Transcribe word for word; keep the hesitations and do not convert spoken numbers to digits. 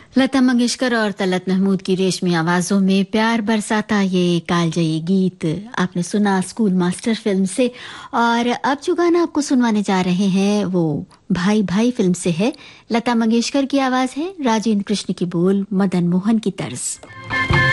लता मंगेशकर और तलत महमूद की रेशमी आवाजों में प्यार बरसाता ये कालजयी गीत आपने सुना स्कूल मास्टर फिल्म से। और अब जो गाना आपको सुनवाने जा रहे हैं वो भाई भाई फिल्म से है। लता मंगेशकर की आवाज है, राजेंद्र कृष्ण की बोल, मदन मोहन की तर्ज।